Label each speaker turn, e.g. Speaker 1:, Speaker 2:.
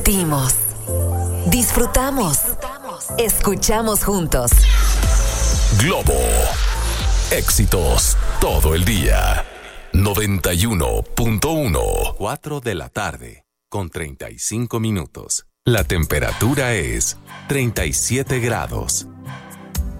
Speaker 1: Sentimos, disfrutamos, escuchamos juntos.
Speaker 2: Globo. Éxitos todo el día. 91.1. 4 de la tarde, con 35 minutos. La temperatura es 37 grados.